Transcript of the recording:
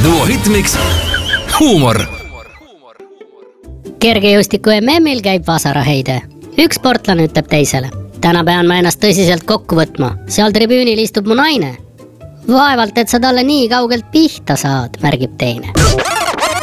Duo Hitmix huumor. Kergejõustiku MM-il käib vasaraheide. Üks sportlane ütleb teisele: täna pean ma ennast tõsiselt kokku võtma, seal tribüünil istub mu naine. Vaevalt, et sa talle nii kaugelt pihta saad, märgib teine.